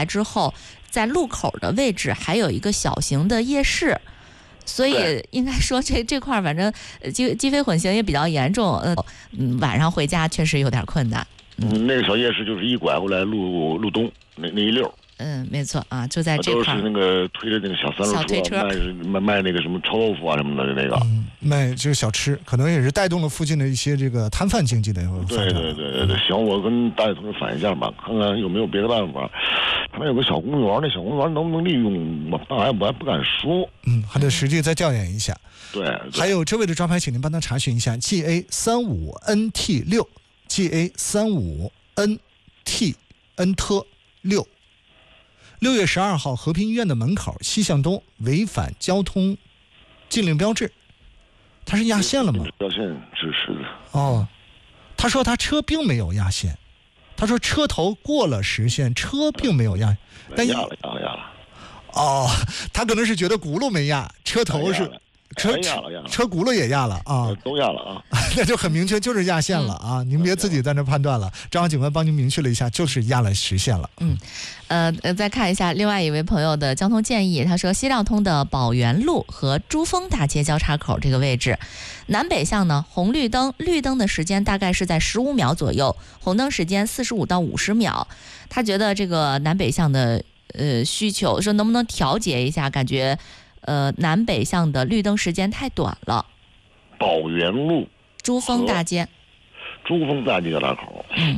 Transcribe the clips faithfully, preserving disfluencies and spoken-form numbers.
来之后，在路口的位置还有一个小型的夜市。所以应该说这这块反正鸡鸡飞混行也比较严重，嗯、呃、嗯，晚上回家确实有点困难。 嗯，嗯那个小夜市就是一拐过来路路东那那一溜。 嗯，没错啊，就在这块。 都是那个推着那个小三轮车， 推车卖卖卖那个什么臭豆腐啊什么的那个。 嗯，卖这个小吃，可能也是带动了附近的一些这个摊贩经济的发展。 对对对对对，行，我跟大家同志反映一下吧，看看有没有别的办法。他们有个小公园，那小公园能不能利用？我当然我还不敢说。 嗯，还得实际再调研一下。 对。对还有这位的招牌，请您帮他查询一下 G A 三五 N T 六 G A 三五 N T N T 六。六月十二号，和平医院的门口西向东违反交通禁令标志，他是压线了吗？ 压线是是的。 哦，他说他车并没有压线，他说车头过了实线，车并没有压，但压了压了压了。 哦，他可能是觉得轱辘没压，车头是车压了压了， 车轱辘也压了啊， 都压了啊， 那就很明确，就是压线了啊！您别自己在那判断了，张王警官帮您明确了一下，就是压了实线了。 嗯，呃呃，再看一下另外一位朋友的交通建议，他说西亮通的宝源路和珠峰大街交叉口这个位置，南北向呢红绿灯，绿灯的时间大概是在十五秒左右，红灯时间四十五到五十秒。他觉得这个南北向的呃需求，说能不能调节一下，感觉。呃，南北向的绿灯时间太短了。 宝源路、 珠峰大街、 珠峰大街交叉口。 嗯，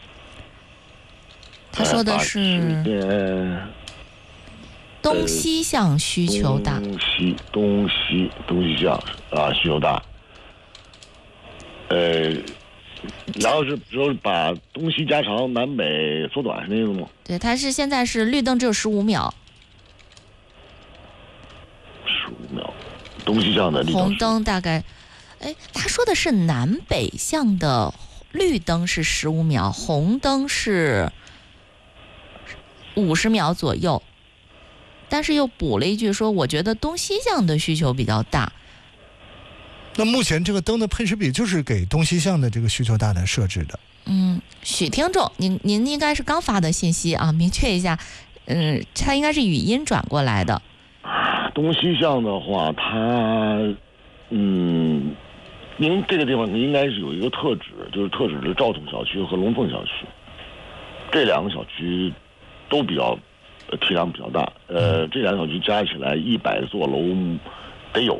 他说的是东西向需求大。 东西东西东西向啊，需求大。呃，然后是就是把东西加长，南北缩短是那个吗？ 对，它是现在是绿灯只有十五秒。 东西向的红灯大概，哎，他说的是南北向的绿灯是十五秒，红灯是五十秒左右，但是又补了一句说，我觉得东西向的需求比较大。 那目前这个灯的配置比就是给东西向的这个需求大的设置的。 嗯，许听众，您您应该是刚发的信息啊，明确一下，嗯，它应该是语音转过来的。 东西向的话，它，嗯，您这个地方应该是有一个特指，就是特指是兆通小区和龙凤小区，这两个小区都比较呃体量比较大，呃，这两个小区加起来一百座楼得有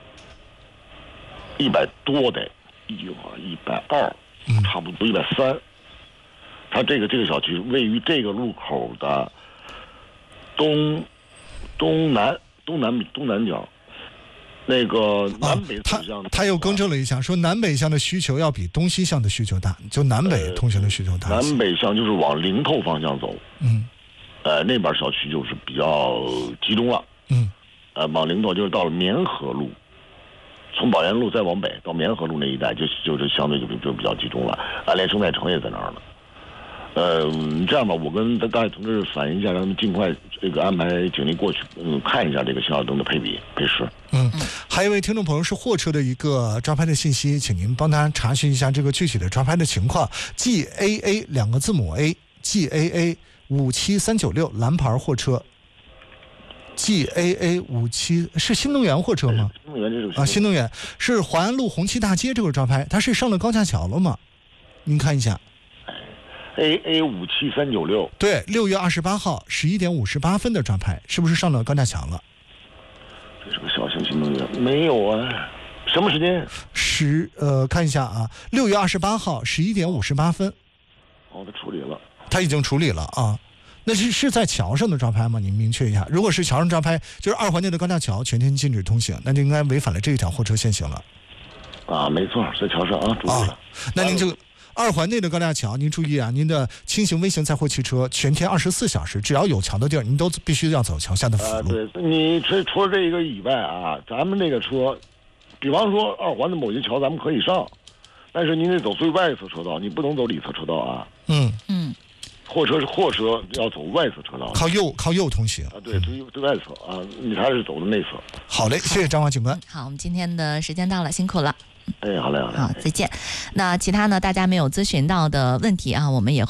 一百多得，一句话一百二，差不多一百三。它这个这个小区位于这个路口的东东南。东南东南角，那个南北方向、 啊、他他又更正了一下，说南北向的需求要比东西向的需求大，就南北通行的需求大、 呃。南北向就是往临透方向走， 嗯， 呃，那边小区就是比较集中了， 嗯， 呃，往临透就是到了绵河路，从宝源路再往北到绵河路那一带就就是相对就就比较集中了，啊，连生态城也在那儿了。呃，这样吧，我跟大家同志反映一下，让他们尽快这个安排警力过去，嗯，看一下这个信号灯的配比配饰。 嗯，还有一位听众朋友是货车的一个抓拍的信息，请您帮他查询一下这个具体的抓拍的情况。G A A 两个字母 A G A A 五七三九六蓝牌货车。G A A 五七是新能源货车吗？ 新能源这个啊，新能源是淮安路红旗大街这个抓拍，它是上了高架桥了吗？您看一下。 A A 五七三九六， 对，六月二十八号十一点五十八分的抓拍，是不是上了高架桥了？ 这是个小型新能源，没有啊？什么时间？ 十呃，看一下啊，六月二十八号十一点五十八分。 哦，他处理了， 他已经处理了啊。那是是在桥上的抓拍吗？您明确一下。如果是桥上抓拍，就是二环内的高架桥全天禁止通行，那就应该违反了这一条货车限行了。 啊，没错，在桥上啊，注意了。 啊，那您就。二环内的高架桥，您注意啊！您的轻型、微型载货汽车全天二十四小时，只要有桥的地儿，您都必须要走桥下的辅路。 啊，对，你除除了这个以外啊，咱们这个车，比方说二环的某些桥咱们可以上，但是您得走最外侧车道，你不能走里侧车道啊。 嗯嗯， 货车是货车要走外侧车道， 靠右靠右通行啊，对，最最外侧啊，你还是走的内侧。 好嘞，谢谢张华警官。 好，我们今天的时间到了，辛苦了。 哎，好嘞，好嘞， 好，再见。那其他呢，大家没有咨询到的问题啊，我们也